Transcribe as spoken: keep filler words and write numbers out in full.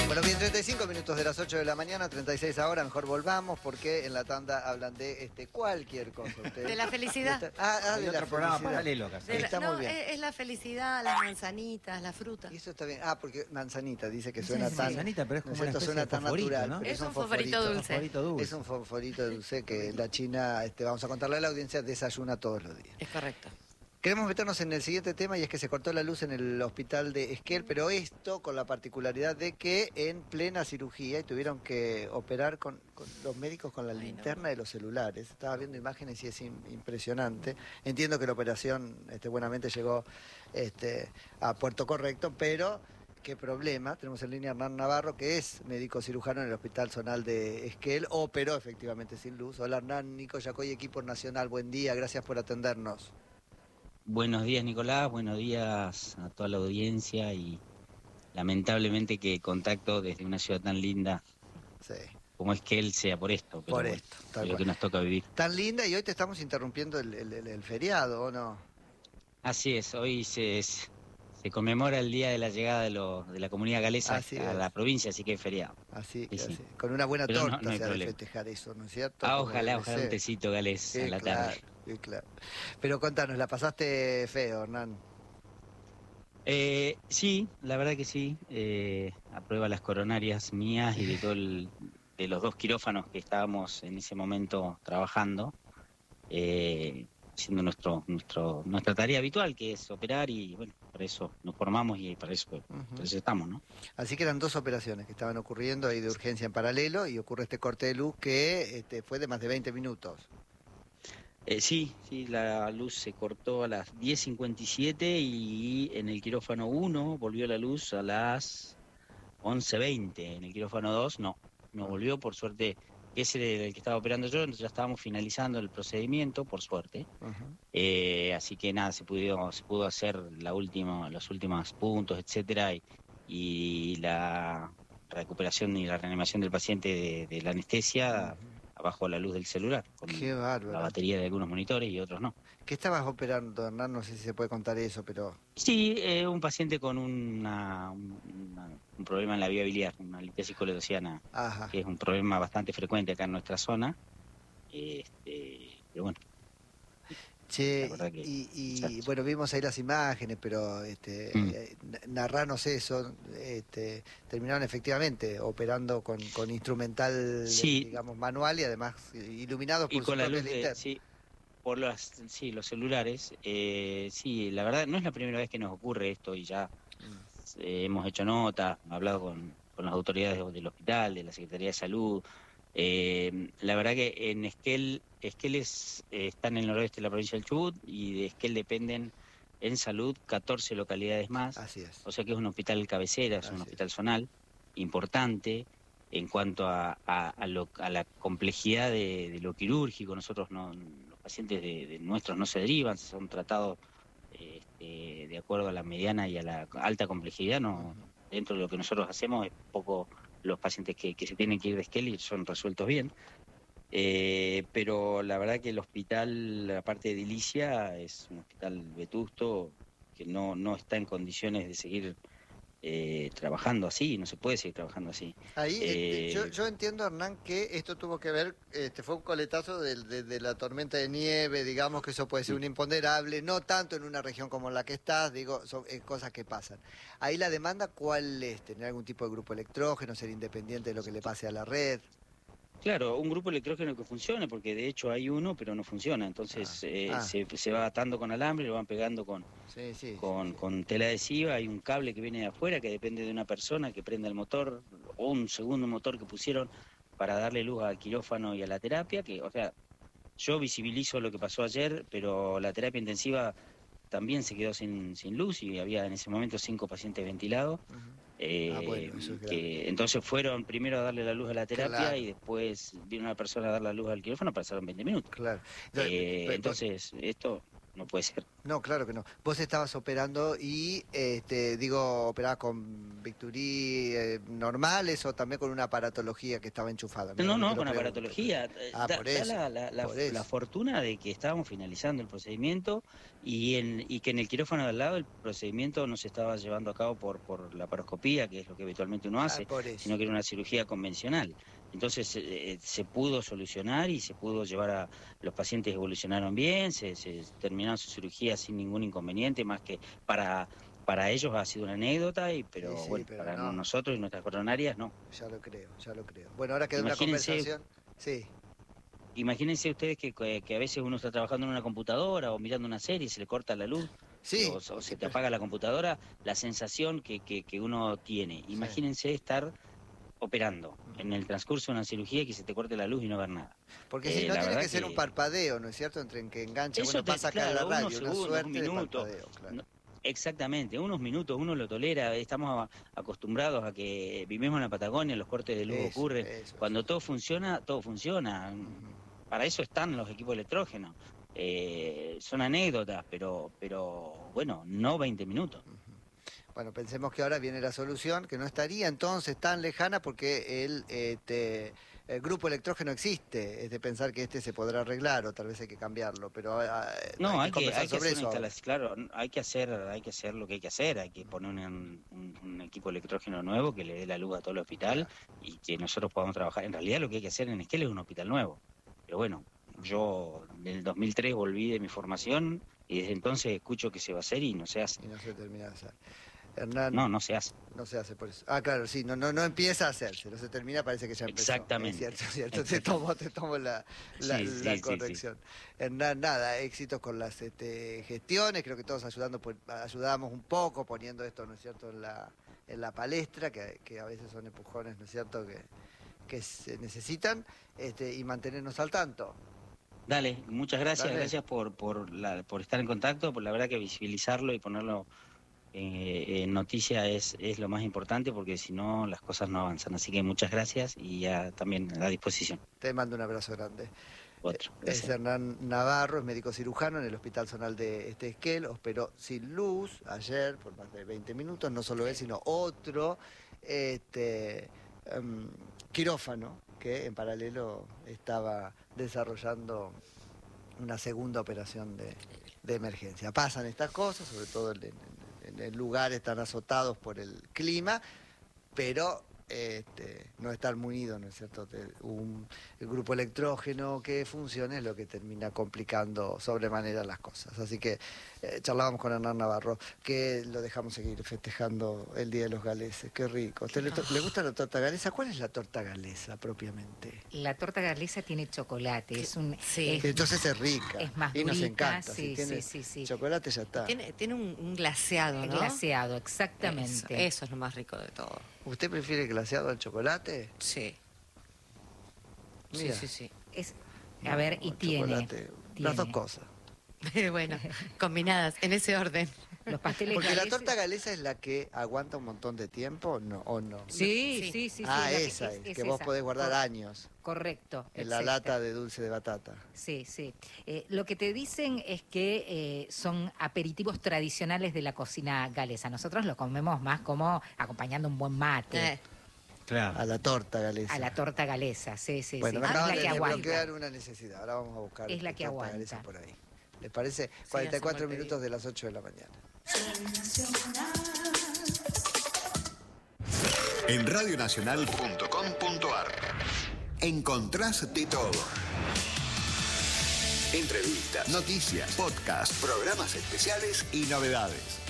Bueno, bien, treinta y cinco minutos de las ocho de la mañana, treinta y seis ahora, mejor volvamos porque en la tanda hablan de este cualquier cosa. Ustedes. De la felicidad. Esta, ah, ah, Hay de otro la programa felicidad. paralelo acá. De la- Está no, muy bien. Es, es la felicidad, las manzanitas, la fruta. Y eso está bien. Ah, porque manzanita dice que Sí, suena sí. tan... Manzanita, pero es ¿no como una cierto? especie Suena de tan fosforito, natural, ¿no? pero Es un fosforito dulce. Fosforito dulce. Es un fosforito dulce que la China, este, vamos a contarle a la audiencia, desayuna todos los días. Es correcto. Queremos meternos en el siguiente tema y es que se cortó la luz en el hospital de Esquel, pero esto con la particularidad de que en plena cirugía y tuvieron que operar con, con los médicos con la Ay, linterna no. de los celulares. Estaba viendo imágenes y es im- impresionante. Entiendo que la operación este, buenamente llegó este, a puerto correcto, pero qué problema. Tenemos en línea a Hernán Navarro, que es médico cirujano en el Hospital Zonal de Esquel, operó efectivamente sin luz. Hola Hernán, Nico Yacoy, equipo nacional, buen día, gracias por atendernos. Buenos días, Nicolás, buenos días a toda la audiencia y lamentablemente que contacto desde una ciudad tan linda Sí. como es que él sea por esto, pero Por bueno, esto, tal es lo cual. que nos toca vivir. Tan linda y hoy te estamos interrumpiendo el, el- el- el feriado, ¿o no? Así es, hoy se, se conmemora el día de la llegada de, lo- de la comunidad galesa Así a es. la provincia, así que es feriado. Así, Sí, sí. así. Con una buena Pero no- torta no hay se ha de problema. festejar eso, ¿no es cierto? Ah, Como ojalá, debe ojalá un ser. tecito galés Sí, a la claro, tarde. sí, claro. Pero contanos, ¿la pasaste feo, Hernán? Eh, sí, la verdad que sí. Eh, aprueba las coronarias mías y de todo el- de los dos quirófanos que estábamos en ese momento trabajando, eh, haciendo nuestro, nuestro, nuestra tarea habitual, que es operar, y bueno, para eso nos formamos y para eso, para eso estamos, ¿no? Así que eran dos operaciones que estaban ocurriendo ahí de urgencia en paralelo y ocurre este corte de luz que este, fue de más de veinte minutos. Eh, sí, sí, la luz se cortó a las diez cincuenta y siete y en el quirófano uno volvió la luz a las once veinte. En el quirófano dos no, no volvió, por suerte. Ese era el que estaba operando yo, entonces ya estábamos finalizando el procedimiento, por suerte. Ajá. Eh, así que nada, se pudo, se pudo hacer la última, los últimos puntos, etcétera, y, y la recuperación y la reanimación del paciente de, de la anestesia abajo la luz del celular, con Qué la bárbaro. batería de algunos monitores y otros no. ¿Qué estabas operando, Hernán? No sé si se puede contar eso, pero... Sí, eh, un paciente con una, una- un problema en la vía biliar, una litiasis coledociana, Ajá. que es un problema bastante frecuente acá en nuestra zona. Este, pero bueno, Che, La verdad que- y, y, exacto. bueno, vimos ahí las imágenes, pero este, Mm. eh, narranos eso. Este, terminaron efectivamente operando con, con instrumental, Sí. digamos, manual y además iluminados y por su con la propia luz de, linterna. sí, por las, sí, los celulares, eh, sí, la verdad no es la primera vez que nos ocurre esto y ya Mm. eh, hemos hecho nota, hablado con, con las autoridades de- del hospital, de la Secretaría de Salud. Eh, la verdad que en Esquel, Esquel es, eh, está en el noroeste de la provincia del Chubut y de Esquel dependen en salud catorce localidades más, Así es. o sea que es un hospital cabecera, es Así un es. hospital zonal importante en cuanto a, a- a lo- a la complejidad de, de lo quirúrgico. Nosotros no, los pacientes de, de nuestros no se derivan, son tratados eh, este, de acuerdo a la mediana y a la alta complejidad. No, dentro de lo que nosotros hacemos es poco los pacientes que, que se tienen que ir de Esquel y son resueltos bien. Eh, pero la verdad que el hospital, la parte de edilicia, es un hospital vetusto que no, no está en condiciones de seguir eh, trabajando así, no se puede seguir trabajando así. Ahí eh, Eh, yo, yo entiendo, Hernán, que esto tuvo que ver, este, fue un coletazo del- de, de la tormenta de nieve, digamos que eso puede ser un imponderable, no tanto en una región como la que estás, digo, son eh, cosas que pasan. Ahí la demanda, ¿cuál es? ¿Tener algún tipo de grupo electrógeno, ser independiente de lo que le pase a la red? Claro, un grupo electrógeno que funcione, porque de hecho hay uno, pero no funciona. Entonces Ah, eh, ah. Se, se va atando con alambre, lo van pegando con, Sí, sí. con, sí, sí. con tela adhesiva. Hay un cable que viene de afuera que depende de una persona que prenda el motor, o un segundo motor que pusieron para darle luz al quirófano y a la terapia. Que, o sea, yo visibilizo lo que pasó ayer, pero la terapia intensiva también se quedó sin, sin luz y había en ese momento cinco pacientes ventilados. Ujú. Eh, Ah, bueno, eso es grave. que entonces fueron primero a darle la luz a la terapia Claro. y después vino una persona a dar la luz al quirófano, pasaron veinte minutos. Claro. Entonces, Eh, pe- pe- entonces esto no puede ser. No, claro que no. Vos estabas operando y, este, digo, operabas con bisturí eh, normales o también con una aparatología que estaba enchufada. No, no, no con aparatología. Ah, da, por da eso, la, la, la, por eso. la fortuna de que estábamos finalizando el procedimiento y, en, y que en el quirófano de al lado el procedimiento no se estaba llevando a cabo por, por la paroscopía, que es lo que habitualmente uno hace, Ah, por eso. sino que era una cirugía convencional. Entonces eh, se pudo solucionar y se pudo llevar a... Los pacientes evolucionaron bien, se, se terminaron su cirugía sin ningún inconveniente, más que para... Para ellos ha sido una anécdota, y pero Sí, sí, bueno, pero para no. nosotros y nuestras coronarias no. Ya lo creo, ya lo creo. Bueno, ahora queda una Imagínense- conversación. Sí. Imagínense ustedes que, que, que a veces uno está trabajando en una computadora o mirando una serie y se le corta la luz, Sí. o, o se te apaga la computadora, la sensación que, que, que uno tiene. Imagínense estar operando en el transcurso de una cirugía y que se te corte la luz y no ver nada. Porque Eh, si no la tiene verdad que ser que- un parpadeo, ¿no es cierto? Entre en que engancha, Eso bueno, te- pasa acá en la claro, radio, unos una segundos, suerte un de minuto. parpadeo, claro. No, exactamente, unos minutos uno lo tolera, estamos a- acostumbrados a que vivimos en la Patagonia, los cortes de luz Eso, ocurren. eso, Cuando eso. todo funciona, todo funciona. Para eso están los equipos de electrógeno. Eh, son anécdotas, pero, pero bueno, no veinte minutos. Bueno, pensemos que ahora viene la solución, que no estaría entonces tan lejana porque el, este, el grupo electrógeno existe. Es de pensar que este se podrá arreglar o tal vez hay que cambiarlo, pero ah, No, hay que, conversar hay que sobre hacer una eso ahora. instalación, claro, hay que hacer, hay que hacer lo que hay que hacer, hay que poner un, un- un equipo de electrógeno nuevo que le dé la luz a todo el hospital y que nosotros podamos trabajar. En realidad lo que hay que hacer en Esquel es un hospital nuevo. Pero bueno, yo en el dos mil tres volví de mi formación y desde entonces escucho que se va a hacer y no se hace. Y no se termina de hacer. Hernán, No, no se hace. no se hace por eso. Ah, claro, sí, no, no, no empieza a hacerse, no se termina, parece que ya empezó. Exactamente. Es cierto, es cierto, te tomo, te tomo la, la, Sí, la sí, sí, sí. corrección. Hernán, nada, éxitos con las este, gestiones, creo que todos ayudando, por- ayudamos un poco poniendo esto, ¿no es cierto?, en la, en la palestra, que, que a veces son empujones, ¿no es cierto?, que, que se necesitan, este, y mantenernos al tanto. Dale, muchas gracias, Dale. gracias por, por, la, por estar en contacto, por la verdad que visibilizarlo y ponerlo eh, en noticia es, es lo más importante, porque si no las cosas no avanzan. Así que muchas gracias y ya también a disposición. Te mando un abrazo grande. Otro. Es Gracias. Hernán Navarro, es médico cirujano en el Hospital Zonal de este Esquel, operó sin luz ayer por más de veinte minutos, no solo él, sino otro este, em, quirófano que en paralelo estaba desarrollando una segunda operación de, de emergencia. Pasan estas cosas, sobre todo en, en- en lugares tan azotados por el clima, pero este, no estar munido, ¿no es cierto? De un el grupo electrógeno que funcione es lo que termina complicando sobremanera las cosas. Así que eh, charlábamos con Hernán Navarro, que lo dejamos seguir festejando el Día de los Galeses. Qué rico. ¿A usted le, to- le gusta la torta galesa? ¿Cuál es la torta galesa propiamente? La torta galesa tiene chocolate, es un Sí. es, Entonces es rica. es más y nos durita, encanta. sí, si tiene sí, sí, sí. chocolate ya está. Tiene, tiene un, un glaseado, ¿no? glaseado, Eso, exactamente. eso es lo más rico de todo. ¿Usted prefiere glaseado al chocolate? Sí. Sí, Mira. sí, sí. Es, a ver, y No, tiene, chocolate, tiene. Las dos cosas. Bueno, combinadas, en ese orden. Los pasteles Porque la galeses- torta galesa es la que aguanta un montón de tiempo, ¿no? ¿O no? Sí, Sí. sí, sí, sí. ah, la que- esa es, es que vos esa. podés guardar Cor- años Correcto. en la exacto. lata de dulce de batata. Sí, sí. Eh, lo que te dicen es que eh, son aperitivos tradicionales de la cocina galesa. Nosotros lo comemos más como acompañando un buen mate. Eh, A la torta galesa. A la torta galesa, sí, sí, Bueno, sí. me Es acaban la de que aguanta. desbloquear una necesidad. Ahora vamos a buscar Es la este, que torta aguanta. galesa por ahí. ¿Les parece? cuarenta y cuatro hacemos el minutos de las ocho de la mañana. En radionacional punto com punto ar encontrás de todo. Entrevistas, noticias, podcast, programas especiales y novedades.